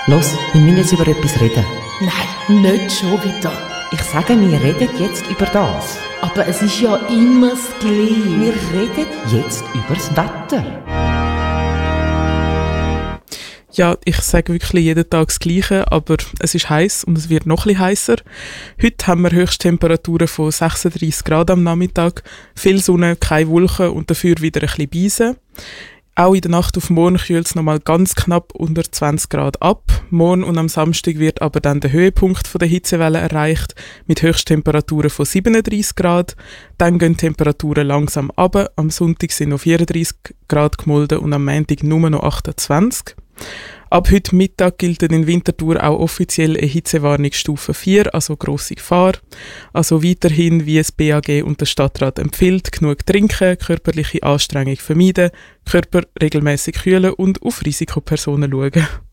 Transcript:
Los, wir müssen jetzt über etwas reden. Nein, nicht schon wieder. Ich sage, wir reden jetzt über das. Aber es ist ja immer das Gleiche. Wir reden jetzt über das Wetter. Ja, ich sage wirklich jeden Tag das Gleiche, aber es ist heiß und es wird noch ein bisschen heißer. Heute haben wir Höchsttemperaturen von 36 Grad am Nachmittag, viel Sonne, keine Wolken und dafür wieder ein bisschen Beise. Auch in der Nacht auf morgen kühlt es nochmal ganz knapp unter 20 Grad ab. Morgen und am Samstag wird aber dann der Höhepunkt der Hitzewelle erreicht, mit Höchsttemperaturen von 37 Grad. Dann gehen die Temperaturen langsam runter. Am Sonntag sind noch 34 Grad gemolden und am Montag nur noch 28. Ab heute Mittag gilt in Winterthur auch offiziell eine Hitzewarnungsstufe 4, also grosse Gefahr. Also weiterhin, wie es BAG und der Stadtrat empfiehlt, genug trinken, körperliche Anstrengung vermeiden, Körper regelmäßig kühlen und auf Risikopersonen schauen.